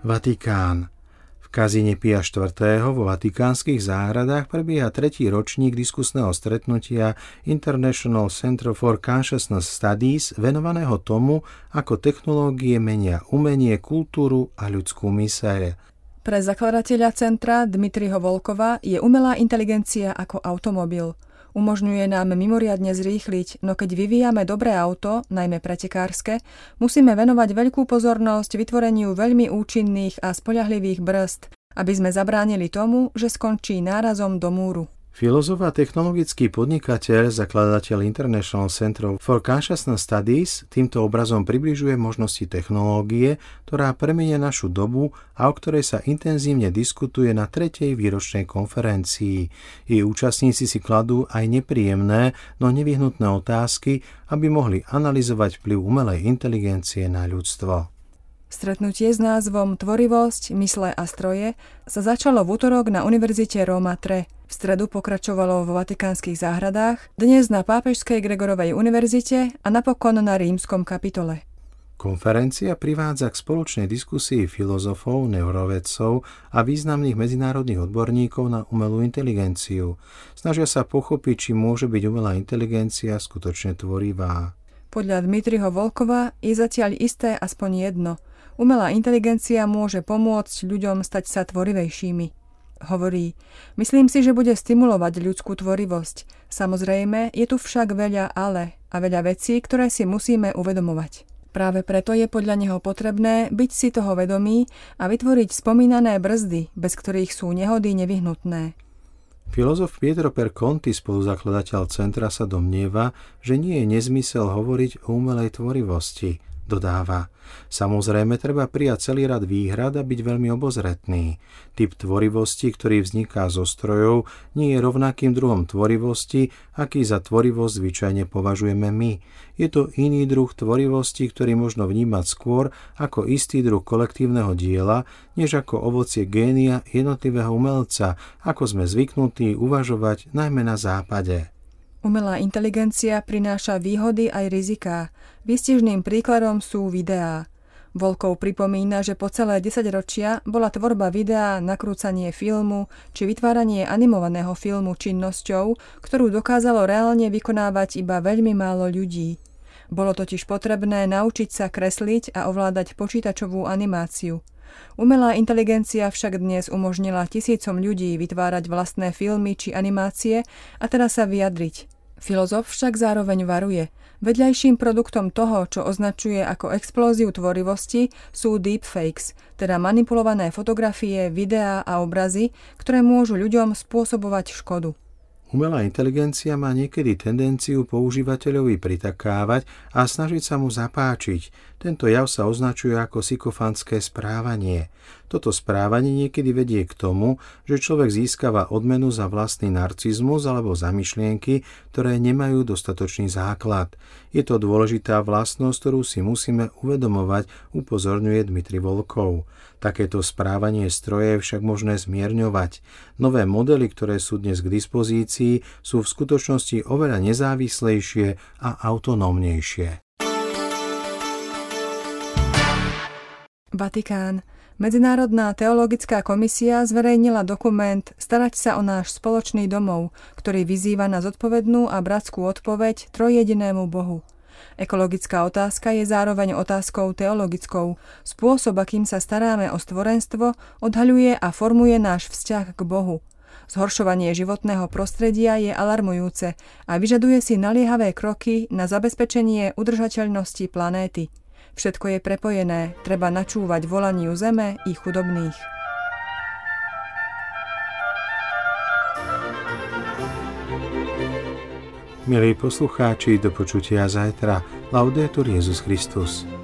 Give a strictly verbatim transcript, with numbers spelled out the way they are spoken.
Vatikán. V kazíne Pia štvrtého. vo vatikánskych záhradách prebieha tretí ročník diskusného stretnutia International Center for Consciousness Studies venovaného tomu, ako technológie menia umenie, kultúru a ľudskú myseľ. Pre zakladateľa centra Dmitriho Volkova je umelá inteligencia ako automobil. Umožňuje nám mimoriadne zrýchliť, no keď vyvíjame dobré auto, najmä pretekárske, musíme venovať veľkú pozornosť vytvoreniu veľmi účinných a spoľahlivých brzd, aby sme zabránili tomu, že skončí nárazom do múru. Filozof a technologický podnikateľ, zakladateľ International Center for Consciousness Studies týmto obrazom približuje možnosti technológie, ktorá premenia našu dobu a o ktorej sa intenzívne diskutuje na tretej výročnej konferencii. Jej účastníci si kladú aj nepríjemné, no nevyhnutné otázky, aby mohli analyzovať vplyv umelej inteligencie na ľudstvo. Stretnutie s názvom Tvorivosť, mysle a stroje sa začalo v utorok na Univerzite Róma tri. V stredu pokračovalo vo vatikánskych záhradách, dnes na Pápežskej Gregorovej univerzite a napokon na Rímskom kapitole. Konferencia privádza k spoločnej diskusii filozofov, neurovedcov a významných medzinárodných odborníkov na umelú inteligenciu. Snažia sa pochopiť, či môže byť umelá inteligencia skutočne tvorivá. Podľa Dmitriho Volkova je zatiaľ isté aspoň jedno. Umelá inteligencia môže pomôcť ľuďom stať sa tvorivejšími. Hovorí, myslím si, že bude stimulovať ľudskú tvorivosť. Samozrejme, je tu však veľa ale a veľa vecí, ktoré si musíme uvedomovať. Práve preto je podľa neho potrebné byť si toho vedomý a vytvoriť spomínané brzdy, bez ktorých sú nehody nevyhnutné. Filozof Pietro Perconti, spoluzakladateľ centra, sa domnieva, že nie je nezmysel hovoriť o umelej tvorivosti. Dodáva, samozrejme treba prijať celý rad výhrad a byť veľmi obozretný. Typ tvorivosti, ktorý vzniká zo strojov, nie je rovnakým druhom tvorivosti, aký za tvorivosť zvyčajne považujeme my. Je to iný druh tvorivosti, ktorý možno vnímať skôr ako istý druh kolektívneho diela, než ako ovocie génia jednotlivého umelca, ako sme zvyknutí uvažovať najmä na západe. Umelá inteligencia prináša výhody aj riziká. Výstižným príkladom sú videá. Volkov pripomína, že po celé desaťročia bola tvorba videa, nakrúcanie filmu či vytváranie animovaného filmu činnosťou, ktorú dokázalo reálne vykonávať iba veľmi málo ľudí. Bolo totiž potrebné naučiť sa kresliť a ovládať počítačovú animáciu. Umelá inteligencia však dnes umožnila tisícom ľudí vytvárať vlastné filmy či animácie a teda sa vyjadriť. Filozof však zároveň varuje. Vedľajším produktom toho, čo označuje ako explóziu tvorivosti, sú deepfakes, teda manipulované fotografie, videá a obrazy, ktoré môžu ľuďom spôsobovať škodu. Umelá inteligencia má niekedy tendenciu používateľovi pritakávať a snažiť sa mu zapáčiť. Tento jav sa označuje ako sykofantské správanie. Toto správanie niekedy vedie k tomu, že človek získava odmenu za vlastný narcizmus alebo za myšlienky, ktoré nemajú dostatočný základ. Je to dôležitá vlastnosť, ktorú si musíme uvedomovať, upozorňuje Dmitri Volkov. Takéto správanie stroje je však možné zmierňovať. Nové modely, ktoré sú dnes k dispozícii, sú v skutočnosti oveľa nezávislejšie a autonómnejšie. Vatikán. Medzinárodná teologická komisia zverejnila dokument Starať sa o náš spoločný domov, ktorý vyzýva na zodpovednú a bratskú odpoveď trojjedinému Bohu. Ekologická otázka je zároveň otázkou teologickou. Spôsob, akým sa staráme o stvorenstvo, odhaľuje a formuje náš vzťah k Bohu. Zhoršovanie životného prostredia je alarmujúce a vyžaduje si naliehavé kroky na zabezpečenie udržateľnosti planéty. Všetko je prepojené, treba načúvať volaniu zeme i chudobných. Milí poslucháči, do počutia zajtra. Laudetur Jesus Christus.